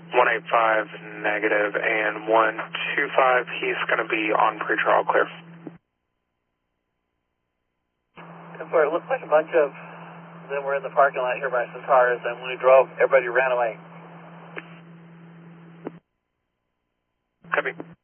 185 negative, and 125, he's going to be on pretrial clear. It looks like a bunch of them were in the parking lot here by Centaurus, and when we drove, everybody ran away. Copy.